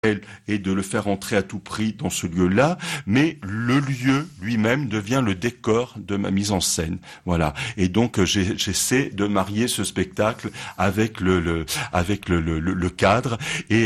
et de le faire entrer à tout prix dans ce lieu-là, mais le lieu lui-même devient le décor de ma mise en scène. Voilà. Et donc j'essaie de marier ce spectacle avec le cadre, et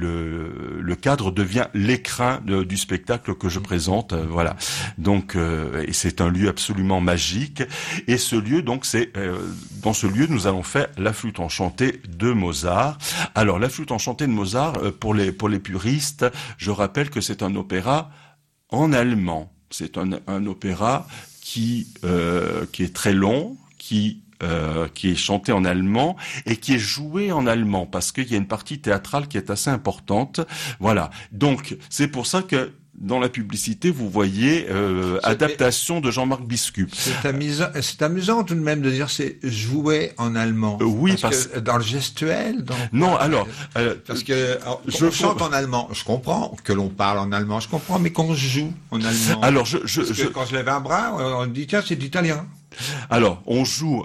le cadre devient l'écrin du spectacle que je présente. Voilà. Donc et c'est un lieu absolument magique. Et ce lieu, donc c'est dans ce lieu nous allons faire la flûte enchantée de Mozart. Alors la flûte enchantée de Mozart, pour les puristes, je rappelle que c'est un opéra en allemand. C'est un opéra qui est très long, qui est chanté en allemand et qui est joué en allemand, parce qu'il y a une partie théâtrale qui est assez importante. Voilà. Donc c'est pour ça que dans la publicité, vous voyez adaptation de Jean-Marc Biscup. C'est amusant tout de même de dire c'est joué en allemand. Oui, parce que dans le gestuel. Non, alors parce que je chante en allemand, je comprends que l'on parle en allemand, je comprends, mais qu'on joue en allemand. Alors quand je lève un bras, on dit tiens c'est d'italien. Alors on joue,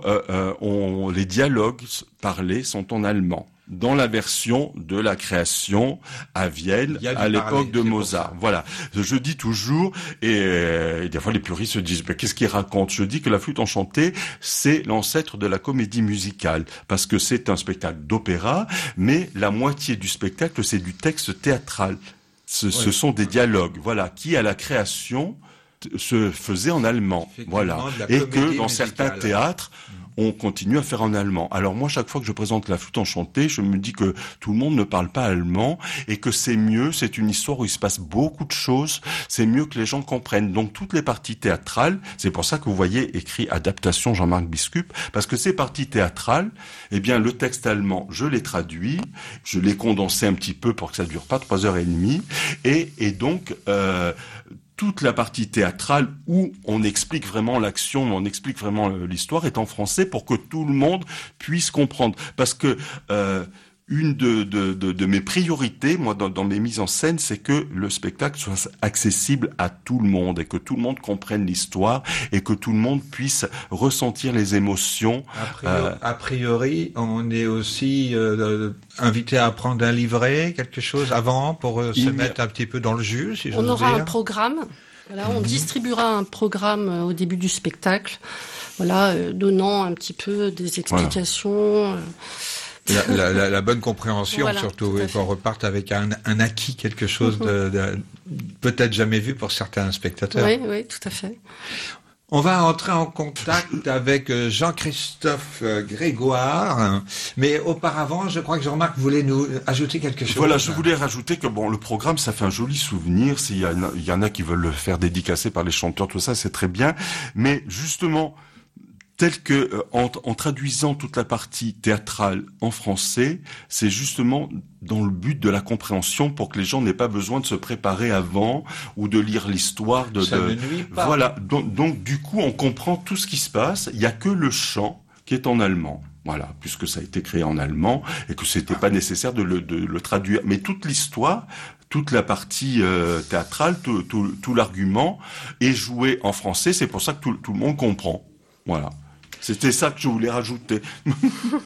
les dialogues parlés sont en allemand. Dans la version de la création à Vienne, à l'époque de Mozart. Voilà. Je dis toujours, et des fois les puristes se disent, mais qu'est-ce qu'il raconte? Je dis que la flûte enchantée, c'est l'ancêtre de la comédie musicale, parce que c'est un spectacle d'opéra, mais la moitié du spectacle, c'est du texte théâtral. Ce sont des dialogues, voilà, qui à la création se faisaient en allemand. Voilà. Et que dans certains théâtres, on continue à faire en allemand. Alors moi, chaque fois que je présente la flûte enchantée, je me dis que tout le monde ne parle pas allemand et que c'est mieux, c'est une histoire où il se passe beaucoup de choses, c'est mieux que les gens comprennent. Donc toutes les parties théâtrales, c'est pour ça que vous voyez écrit adaptation Jean-Marc Biscup, parce que ces parties théâtrales, eh bien le texte allemand, je l'ai traduit, je l'ai condensé un petit peu pour que ça dure pas 3h30, et donc toute la partie théâtrale où on explique vraiment l'action, on explique vraiment l'histoire est en français pour que tout le monde puisse comprendre. Parce que une de mes priorités, moi, dans mes mises en scène, c'est que le spectacle soit accessible à tout le monde et que tout le monde comprenne l'histoire et que tout le monde puisse ressentir les émotions. A priori, on est aussi invité à prendre un livret, quelque chose avant pour se mettre un petit peu dans le jus, si j'ose dire. On aura un programme. Voilà, on distribuera un programme au début du spectacle, voilà, donnant un petit peu des explications. Voilà. La bonne compréhension, voilà, surtout, et qu'on reparte avec un acquis, quelque chose de peut-être jamais vu pour certains spectateurs. Oui, tout à fait. On va entrer en contact avec Jean-Christophe Grégoire, mais auparavant, je crois que Jean-Marc voulait nous ajouter quelque chose. Voilà, je voulais rajouter que le programme, ça fait un joli souvenir. S'il y en a qui veulent le faire dédicacer par les chanteurs, tout ça, c'est très bien. Mais justement, tel que en traduisant toute la partie théâtrale en français, c'est justement dans le but de la compréhension pour que les gens n'aient pas besoin de se préparer avant ou de lire l'histoire Ça ne nuit pas. Voilà. Donc du coup, on comprend tout ce qui se passe. Il y a que le chant qui est en allemand. Voilà, puisque ça a été créé en allemand et que c'était pas nécessaire de le traduire. Mais toute l'histoire, toute la partie théâtrale, tout l'argument est joué en français. C'est pour ça que tout le monde comprend. Voilà. C'était ça que je voulais rajouter.